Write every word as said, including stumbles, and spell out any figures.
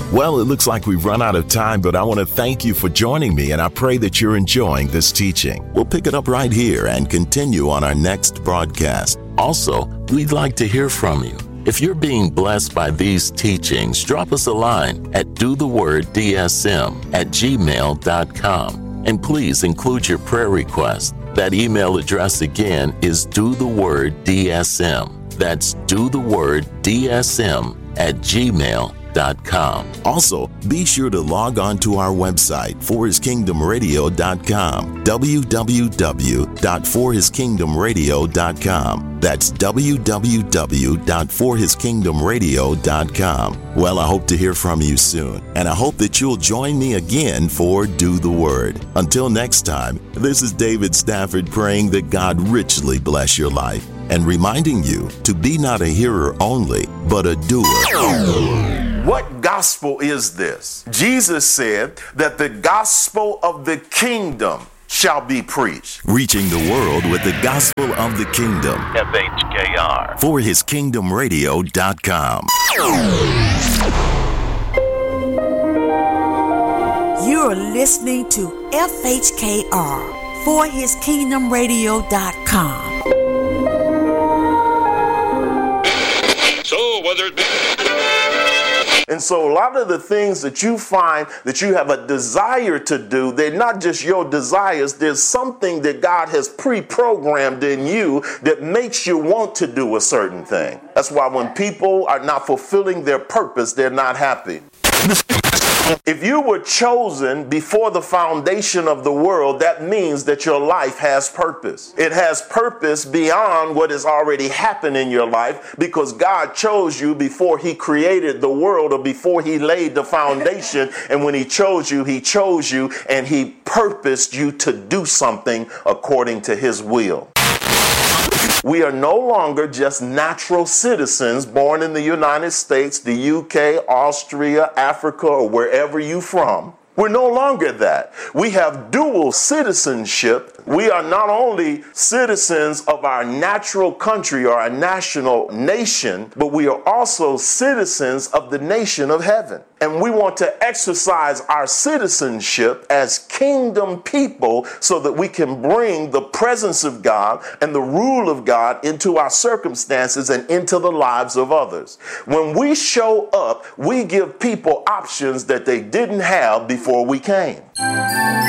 Well, it looks like we've run out of time, but I want to thank you for joining me, and I pray that you're enjoying this teaching. We'll pick it up right here and continue on our next broadcast. Also, we'd like to hear from you. If you're being blessed by these teachings, drop us a line at dothewordsm at gmail dot com. And please include your prayer request. That email address again is dothewordsm. That's dothewordsm at gmail dot com. Also, be sure to log on to our website, for his kingdom radio dot com, w w w dot for his kingdom radio dot com. That's w w w dot for his kingdom radio dot com. Well, I hope to hear from you soon, and I hope that you'll join me again for Do the Word. Until next time, this is David Stafford praying that God richly bless your life and reminding you to be not a hearer only, but a doer. What gospel is this? Jesus said that the gospel of the kingdom shall be preached. Reaching the world with the gospel of the kingdom. F H K R. for his kingdom radio dot com. You're listening to F H K R, for his kingdom radio dot com. So whether it be... And so a lot of the things that you find that you have a desire to do, they're not just your desires. There's something that God has pre-programmed in you that makes you want to do a certain thing. That's why when people are not fulfilling their purpose, they're not happy. If you were chosen before the foundation of the world, that means that your life has purpose. It has purpose beyond what has already happened in your life, because God chose you before he created the world, or before he laid the foundation. And when he chose you, he chose you and he purposed you to do something according to his will. We are no longer just natural citizens born in the United States, the U K, Austria, Africa, or wherever you're from. We're no longer that. We have dual citizenship. We are not only citizens of our natural country or our national nation, but we are also citizens of the nation of heaven. And we want to exercise our citizenship as kingdom people so that we can bring the presence of God and the rule of God into our circumstances and into the lives of others. When we show up, we give people options that they didn't have before we came.